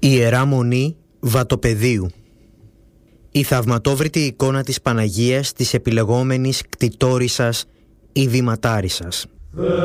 Ιερά Μονή Βατοπεδίου. Η θαυματόβρητη εικόνα της Παναγίας της επιλεγόμενης κτητόρισσας ή βηματάρισσας.